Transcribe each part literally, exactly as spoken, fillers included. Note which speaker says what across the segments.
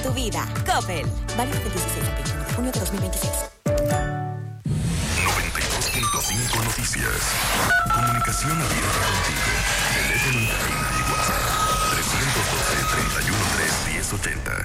Speaker 1: Tu vida. Coppel. Válido del dieciséis al veintiuno de junio de dos mil veintiséis.
Speaker 2: noventa y dos punto cinco Noticias. Comunicación abierta contigo. Teléfono en cabina y WhatsApp. trescientos doce, treinta y uno, tres, diez ochenta.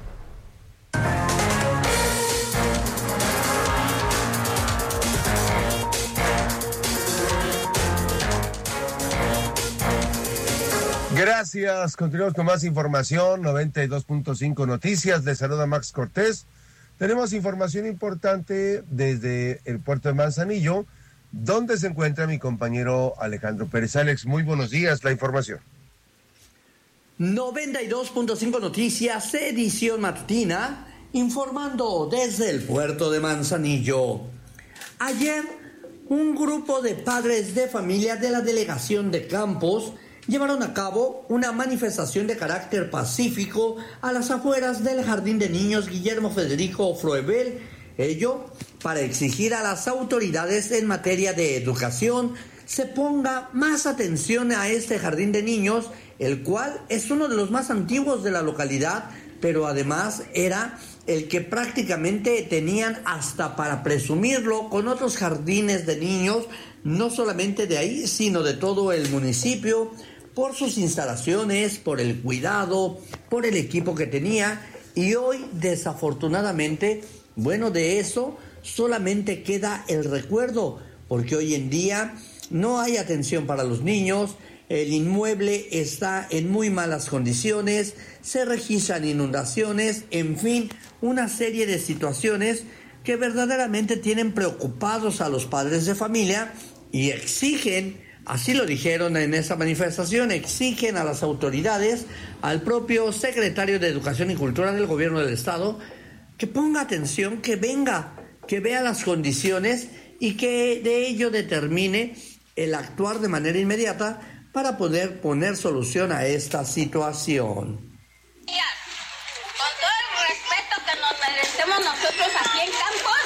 Speaker 3: Gracias. Continuamos con más información. noventa y dos punto cinco Noticias. Les saluda Max Cortés. Tenemos información importante desde el puerto de Manzanillo, donde se encuentra mi compañero Alejandro Pérez. Alex, muy buenos días. La información.
Speaker 4: noventa y dos punto cinco Noticias, edición matutina, informando desde el puerto de Manzanillo. Ayer, un grupo de padres de familia de la delegación de Campos llevaron a cabo una manifestación de carácter pacífico a las afueras del Jardín de Niños Guillermo Federico Froebel, ello para exigir a las autoridades en materia de educación se ponga más atención a este jardín de niños, el cual es uno de los más antiguos de la localidad, pero además era el que prácticamente tenían hasta para presumirlo con otros jardines de niños, no solamente de ahí, sino de todo el municipio, por sus instalaciones, por el cuidado, por el equipo que tenía. Y hoy, desafortunadamente, bueno, de eso solamente queda el recuerdo, porque hoy en día no hay atención para los niños, el inmueble está en muy malas condiciones, se registran inundaciones, en fin, una serie de situaciones que verdaderamente tienen preocupados a los padres de familia y exigen, así lo dijeron en esa manifestación, exigen a las autoridades, al propio secretario de Educación y Cultura del Gobierno del Estado, que ponga atención, que venga, que vea las condiciones y que de ello determine el actuar de manera inmediata para poder poner solución a esta situación.
Speaker 5: Con todo el respeto que nos merecemos nosotros aquí en Campos,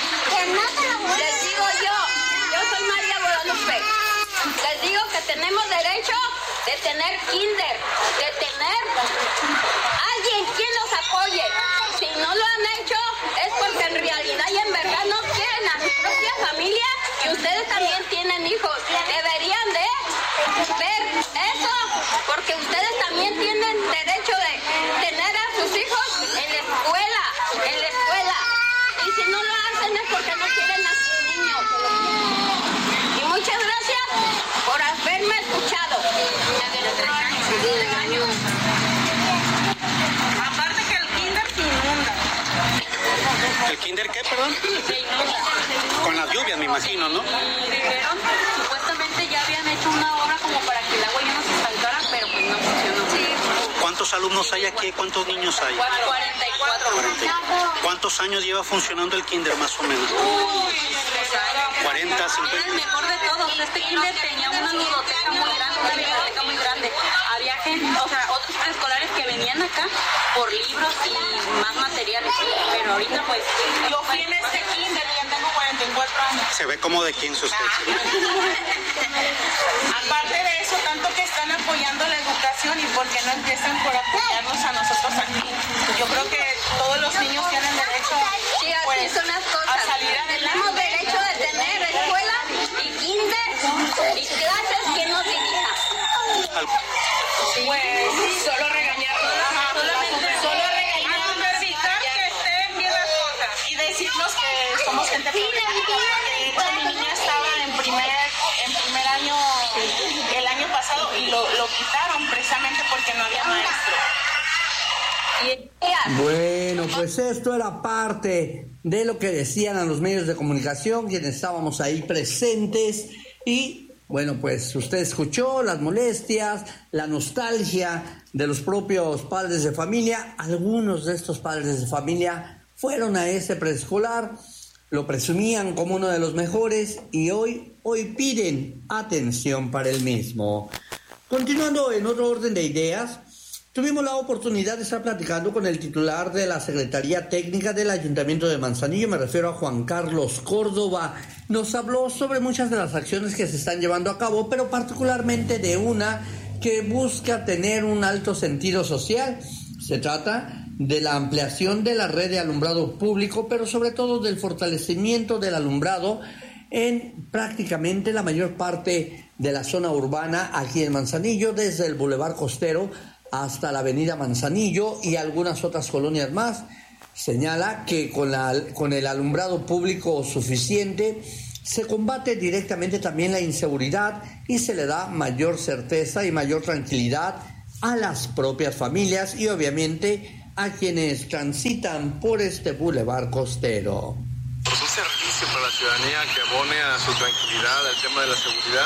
Speaker 5: les digo yo, yo soy María Guadalupe, les digo que tenemos derecho de tener kinder, de tener alguien quien nos apoye. Si no lo han hecho es porque en realidad y en verdad no quieren a su propia familia y ustedes también tienen hijos. Deberían de ver eso porque ustedes también tienen derecho de tener a sus hijos en la escuela, en la escuela. Y si no lo hacen es porque no quieren a sus niños. Y muchas gracias por haberme escuchado.
Speaker 6: Aparte que el kinder se inunda.
Speaker 7: ¿El kinder qué, perdón?
Speaker 6: Se inunda.
Speaker 7: Con las lluvias, me imagino, ¿no?
Speaker 6: Dijeron, supuestamente ya habían hecho una obra como para que el agua ya no se estancara, pero pues no funcionó. Sí.
Speaker 7: ¿Cuántos alumnos hay aquí? ¿Cuántos niños hay?
Speaker 6: cuarenta y cuatro.
Speaker 7: ¿Cuántos años lleva funcionando el kinder más o menos?
Speaker 6: Uy,
Speaker 7: cuarenta, cincuenta.
Speaker 6: Era el mejor de todos. Este kinder tenía una ludoteca muy grande, una biblioteca muy grande. Había gente, o sea, otros escolares que venían acá por libros y más materiales. Pero ahorita pues... Yo fui en este kinder y ya tengo cuarenta y cuatro años.
Speaker 7: Se ve como de quince usted.
Speaker 6: Aparte de eso, tanto que están apoyando la educación y por qué no empiezan por apoyarnos a nosotros aquí. Yo creo que todos los niños tienen derecho
Speaker 5: Sí, así
Speaker 6: pues,
Speaker 5: son las cosas.
Speaker 6: a salir adelante.
Speaker 5: Tenemos derecho de tener escuela y kinder y clases que nos dirijan.
Speaker 6: Pues solo regañarnos, solamente solo regañarnos, verificar que estén bien las cosas y decirnos que somos gente pública. De hecho, mi niña estaba en primer, en primer año el año pasado y lo, lo quitaron precisamente porque no había maestro.
Speaker 4: Bueno, pues esto era parte de lo que decían a los medios de comunicación, quienes estábamos ahí presentes y... Bueno, pues usted escuchó las molestias, la nostalgia de los propios padres de familia. Algunos de estos padres de familia fueron a ese preescolar, lo presumían como uno de los mejores y hoy, hoy piden atención para el mismo. Continuando en otro orden de ideas, tuvimos la oportunidad de estar platicando con el titular de la Secretaría Técnica del Ayuntamiento de Manzanillo, me refiero a Juan Carlos Córdoba. Nos habló sobre muchas de las acciones que se están llevando a cabo, pero particularmente de una que busca tener un alto sentido social. Se trata de la ampliación de la red de alumbrado público, pero sobre todo del fortalecimiento del alumbrado en prácticamente la mayor parte de la zona urbana aquí en Manzanillo, desde el Boulevard Costero hasta la avenida Manzanillo y algunas otras colonias más. Señala que con, la, con el alumbrado público suficiente se combate directamente también la inseguridad y se le da mayor certeza y mayor tranquilidad a las propias familias y obviamente a quienes transitan por este Boulevard Costero.
Speaker 8: Pues un servicio para la ciudadanía que abone a su tranquilidad, al tema de la seguridad,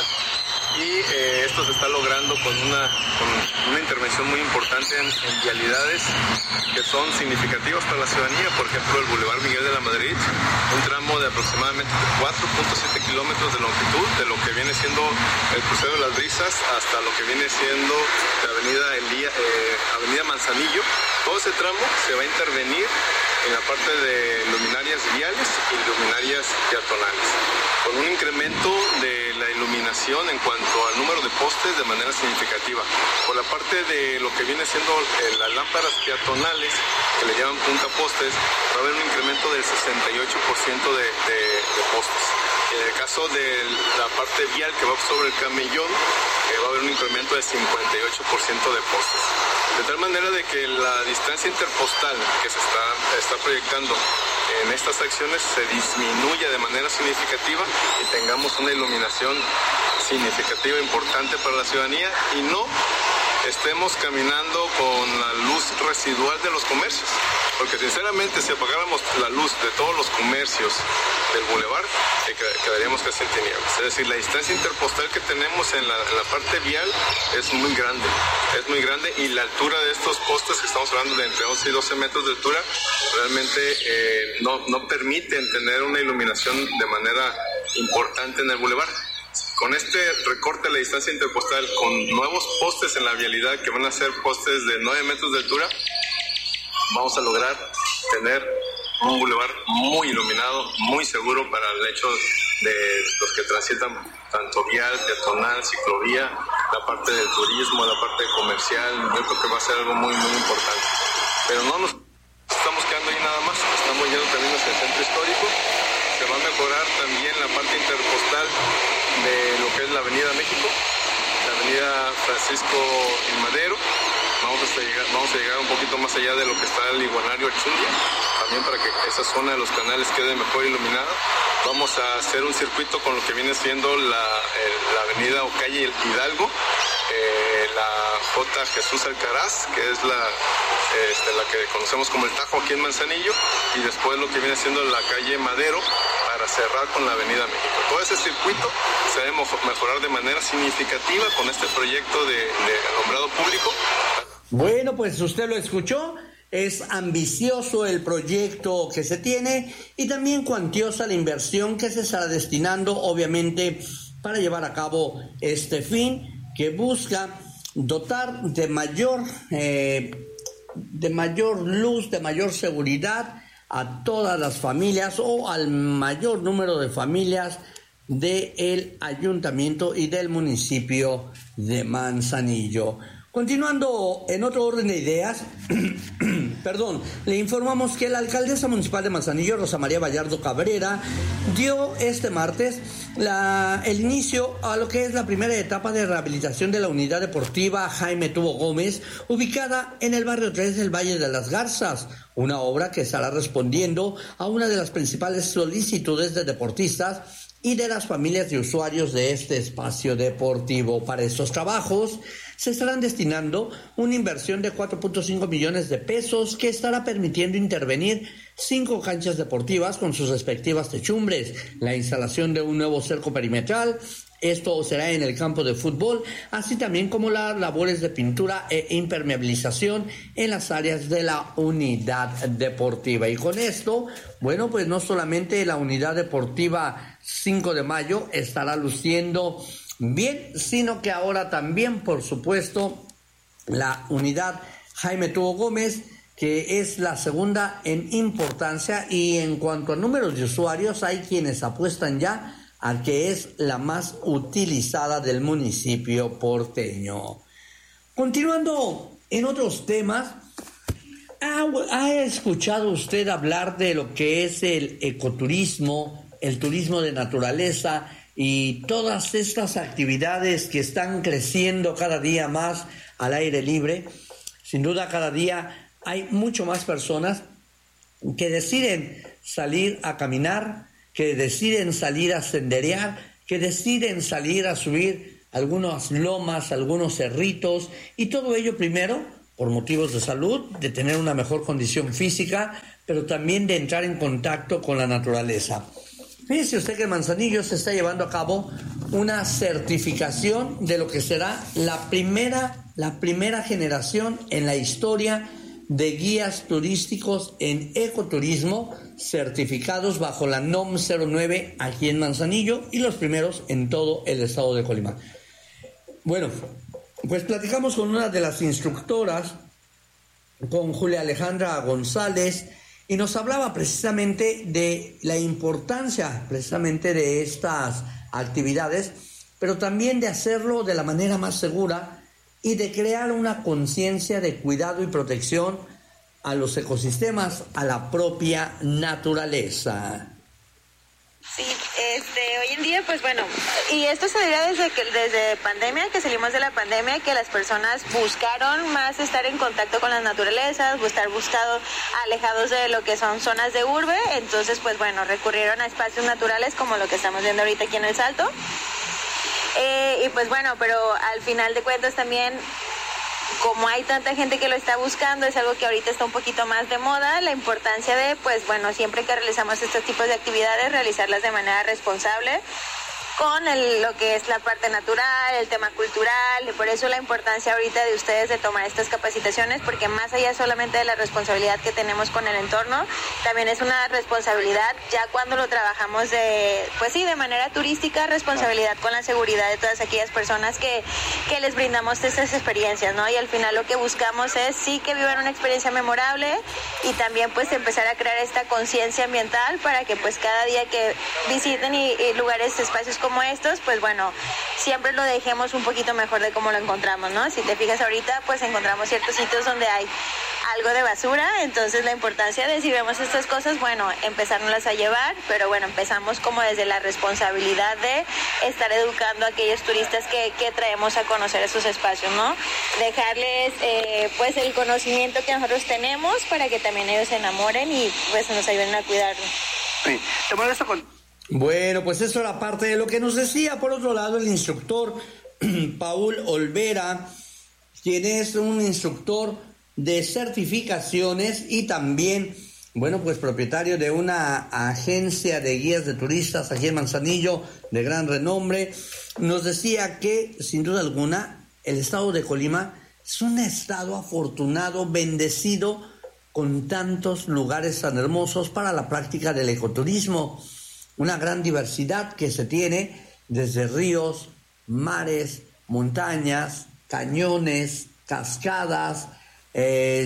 Speaker 8: y eh, esto se está logrando con una, con una intervención muy importante en, en vialidades que son significativas para la ciudadanía. Por ejemplo, el Boulevard Miguel de la Madrid, un tramo de aproximadamente cuatro punto siete kilómetros de longitud, de lo que viene siendo el crucero de las Brisas hasta lo que viene siendo la avenida, Elía, eh, avenida Manzanillo. Todo ese tramo se va a intervenir en la parte de luminarias viales y luminarias peatonales, con un incremento de la iluminación en cuanto al número de postes de manera significativa. Por la parte de lo que viene siendo eh, las lámparas peatonales, que le llaman punta postes, va a haber un incremento del sesenta y ocho por ciento de, de, de postes. En el caso de la parte vial que va sobre el camellón, eh, va a haber un incremento del cincuenta y ocho por ciento de postes. De tal manera de que la distancia interpostal que se está, está proyectando en estas acciones se disminuya de manera significativa y tengamos una iluminación significativa importante para la ciudadanía y no estemos caminando con la luz residual de los comercios, porque sinceramente si apagáramos la luz de todos los comercios del bulevar, eh, quedaríamos casi en tinieblas. Es decir, la distancia interpostal que tenemos en la, en la parte vial es muy grande, es muy grande y la altura de estos postes, que estamos hablando de entre once y doce metros de altura, realmente eh, no, no permiten tener una iluminación de manera importante en el bulevar. Con este recorte de la distancia interpostal, con nuevos postes en la vialidad que van a ser postes de nueve metros de altura, vamos a lograr tener un bulevar muy iluminado, muy seguro para el hecho de los que transitan tanto vial, peatonal, ciclovía, la parte del turismo, la parte comercial. Yo creo que va a ser algo muy, muy importante. Pero no nos estamos quedando ahí nada más, estamos yendo también hacia el centro histórico. Se va a mejorar también la parte interpostal de lo que es la Avenida México, la Avenida Francisco y Madero. Vamos a, llegar, vamos a llegar un poquito más allá de lo que está el iguanario Achundia, también para que esa zona de los canales quede mejor iluminada. Vamos a hacer un circuito con lo que viene siendo la, el, la avenida o calle Hidalgo, eh, la J. Jesús Alcaraz, que es la, este, la que conocemos como el Tajo aquí en Manzanillo, y después lo que viene siendo la calle Madero, para cerrar con la avenida México. Todo ese circuito se debe mejorar de manera significativa con este proyecto de, de alumbrado público.
Speaker 4: Bueno, pues usted lo escuchó, es ambicioso el proyecto que se tiene y también cuantiosa la inversión que se estará destinando, obviamente, para llevar a cabo este fin que busca dotar de mayor, eh, de mayor luz, de mayor seguridad a todas las familias o al mayor número de familias del ayuntamiento y del municipio de Manzanillo. Continuando en otro orden de ideas, perdón, le informamos que la alcaldesa municipal de Manzanillo, Rosa María Vallardo Cabrera, dio este martes la, el inicio a lo que es la primera etapa de rehabilitación de la unidad deportiva Jaime Tubo Gómez, ubicada en el barrio tres del Valle de las Garzas, una obra que estará respondiendo a una de las principales solicitudes de deportistas y de las familias de usuarios de este espacio deportivo. Para estos trabajos se estarán destinando una inversión de cuatro punto cinco millones de pesos que estará permitiendo intervenir cinco canchas deportivas con sus respectivas techumbres, la instalación de un nuevo cerco perimetral. Esto será en el campo de fútbol, así también como las labores de pintura e impermeabilización en las áreas de la unidad deportiva. Y con esto, bueno, pues no solamente la unidad deportiva cinco de mayo estará luciendo bien, sino que ahora también, por supuesto, la unidad Jaime Tubo Gómez, que es la segunda en importancia, y en cuanto a números de usuarios, hay quienes apuestan ya a que es la más utilizada del municipio porteño. Continuando en otros temas, ¿Ha, ha escuchado usted hablar de lo que es el ecoturismo, el turismo de naturaleza y todas estas actividades que están creciendo cada día más al aire libre? Sin duda, cada día hay mucho más personas que deciden salir a caminar, que deciden salir a senderear, que deciden salir a subir algunas lomas, algunos cerritos, y todo ello primero por motivos de salud, de tener una mejor condición física, pero también de entrar en contacto con la naturaleza. Fíjese usted que en Manzanillo se está llevando a cabo una certificación de lo que será la primera, la primera generación en la historia de guías turísticos en ecoturismo certificados bajo la N O M cero nueve aquí en Manzanillo y los primeros en todo el estado de Colima. Bueno, pues platicamos con una de las instructoras, con Julia Alejandra González, y nos hablaba precisamente de la importancia precisamente de estas actividades, pero también de hacerlo de la manera más segura y de crear una conciencia de cuidado y protección a los ecosistemas, a la propia naturaleza.
Speaker 9: Sí, este, hoy en día, pues bueno, y esto se debe desde que desde pandemia, que salimos de la pandemia, que las personas buscaron más estar en contacto con las naturalezas, estar buscado alejados de lo que son zonas de urbe, entonces pues bueno, recurrieron a espacios naturales como lo que estamos viendo ahorita aquí en El Salto. Eh, y pues bueno, pero al final de cuentas también, como hay tanta gente que lo está buscando, es algo que ahorita está un poquito más de moda, la importancia de, pues bueno, siempre que realizamos estos tipos de actividades, realizarlas de manera responsable, con el, lo que es la parte natural, el tema cultural, y por eso la importancia ahorita de ustedes de tomar estas capacitaciones, porque más allá solamente de la responsabilidad que tenemos con el entorno, también es una responsabilidad ya cuando lo trabajamos de, pues sí, de manera turística, responsabilidad con la seguridad de todas aquellas personas que, que les brindamos estas experiencias, ¿no? Y al final lo que buscamos es sí que vivan una experiencia memorable y también pues empezar a crear esta conciencia ambiental para que pues cada día que visiten y, y lugares, espacios como estos, pues bueno, siempre lo dejemos un poquito mejor de cómo lo encontramos, ¿no? Si te fijas ahorita, pues encontramos ciertos sitios donde hay algo de basura, entonces la importancia de si vemos estas cosas, bueno, empezárnoslas a llevar, pero bueno, empezamos como desde la responsabilidad de estar educando a aquellos turistas que, que traemos a conocer esos espacios, ¿no? Dejarles eh, pues el conocimiento que nosotros tenemos para que también ellos se enamoren y pues nos ayuden a cuidarlo.
Speaker 10: Sí, te molesto con...
Speaker 4: Bueno, pues eso era parte de lo que nos decía, por otro lado, el instructor Paul Olvera, quien es un instructor de certificaciones y también, bueno, pues propietario de una agencia de guías de turistas aquí en Manzanillo de gran renombre. Nos decía que, sin duda alguna, el estado de Colima es un estado afortunado, bendecido, con tantos lugares tan hermosos para la práctica del ecoturismo. Una gran diversidad que se tiene desde ríos, mares, montañas, cañones, cascadas, eh,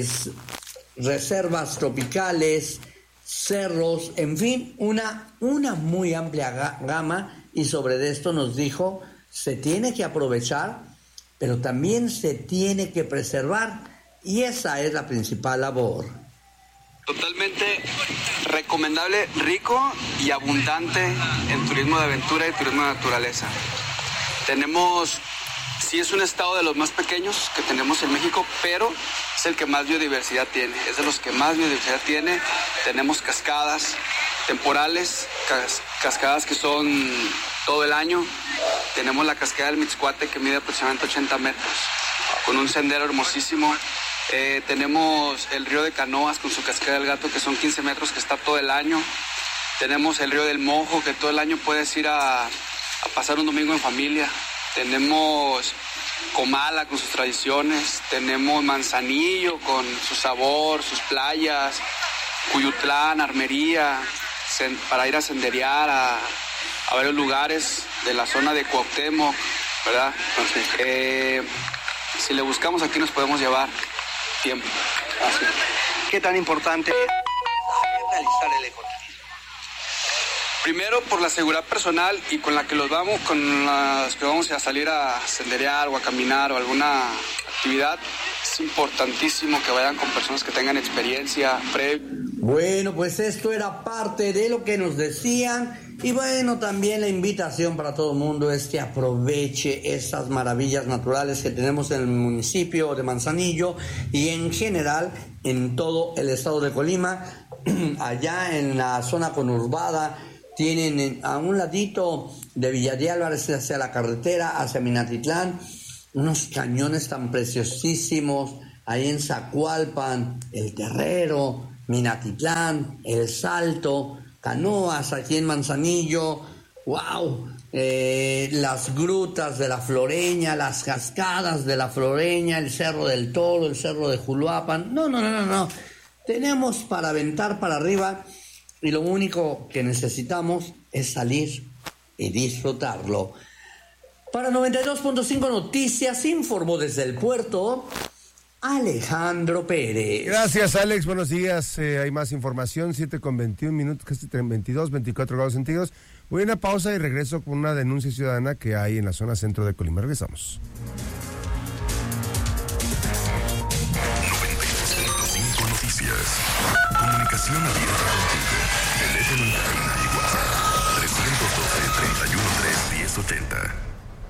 Speaker 4: reservas tropicales, cerros, en fin, una, una muy amplia ga- gama y sobre esto nos dijo, se tiene que aprovechar, pero también se tiene que preservar y esa es la principal labor.
Speaker 10: Totalmente recomendable, rico y abundante en turismo de aventura y turismo de naturaleza. Tenemos, sí es un estado de los más pequeños que tenemos en México, pero es el que más biodiversidad tiene, es de los que más biodiversidad tiene. Tenemos cascadas temporales, cas- cascadas que son todo el año. Tenemos la cascada del Mixcuate que mide aproximadamente ochenta metros, con un sendero hermosísimo. Eh, tenemos el río de Canoas con su cascada del Gato que son quince metros que está todo el año. Tenemos el río del Mojo que todo el año puedes ir a, a pasar un domingo en familia. Tenemos Comala con sus tradiciones. Tenemos Manzanillo con su sabor, sus playas. Cuyutlán, Armería, sen, para ir a senderear a, a varios lugares de la zona de Cuauhtémoc, ¿verdad? Eh, si le buscamos aquí nos podemos llevar tiempo. Así.
Speaker 11: ¿Qué tan importante es realizar el ecoturismo?
Speaker 10: Primero por la seguridad personal y con la que los vamos, con las que vamos a salir a senderear o a caminar o alguna actividad, Es importantísimo que vayan con personas que tengan experiencia previa.
Speaker 4: Bueno, pues esto era parte de lo que nos decían. Y bueno, también la invitación para todo el mundo es que aproveche estas maravillas naturales que tenemos en el municipio de Manzanillo y en general en todo el estado de Colima. Allá en la zona conurbada tienen a un ladito de Villa de Álvarez hacia la carretera, hacia Minatitlán, unos cañones tan preciosísimos. Ahí en Zacualpan, El Terrero, Minatitlán, El Salto, canoas aquí en Manzanillo, wow, eh, las grutas de la Floreña, las cascadas de la Floreña, el Cerro del Toro, el Cerro de Juluapan. No, no, no, no, no. Tenemos para aventar para arriba y lo único que necesitamos es salir y disfrutarlo. Para noventa y dos punto cinco Noticias informó desde el puerto Alejandro Pérez.
Speaker 3: Gracias, Alex. Buenos días. Eh, hay más información. siete con veintiún minutos, casi veintidós, veinticuatro grados centígrados. Voy a una pausa y regreso con una denuncia ciudadana que hay en la zona centro de Colima. Regresamos.
Speaker 2: noventa y dos punto cinco Noticias. Comunicación abierta